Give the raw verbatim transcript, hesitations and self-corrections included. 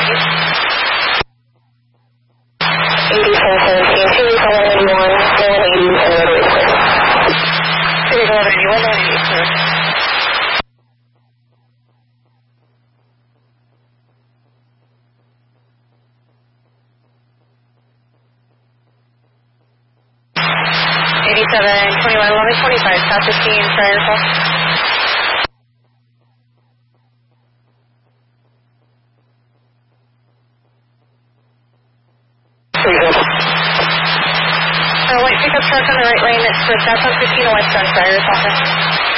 eighty-seven seventeen, two weeks eleven eighty-one, eleven eighty, and rotary clear. two weeks eleven eighty-one, eleven eighty, clear. eighty-seven twenty-one, eleven twenty-five, top fifteen, try yourself. Uh, white pickup truck on the right lane, it's for south on fifteen westbound, try yourself.